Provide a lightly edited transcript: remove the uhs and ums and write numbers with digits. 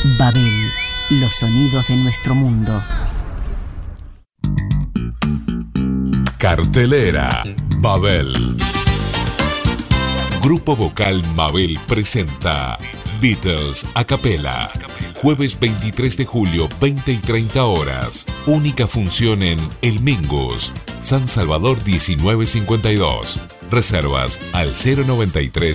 Babel, los sonidos de nuestro mundo. Cartelera Babel. Grupo Vocal Mabel presenta Beatles a capela. Jueves 23 de julio, 20 y 30 horas. Única función en El Mingus, San Salvador 1952. Reservas al 093